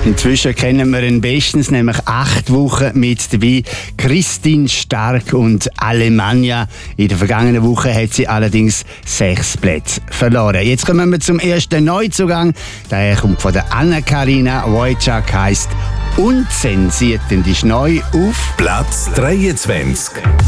Inzwischen kennen wir ihn bestens, nämlich 8 Wochen mit dabei. Christine Stark und Alemannia. In der vergangenen Woche hat sie allerdings 6 Plätze verloren. Jetzt kommen wir zum ersten Neuzugang. Der kommt von der Anna-Karina Wojcik, heisst «Unzensiert», denn die ist neu auf Platz 23.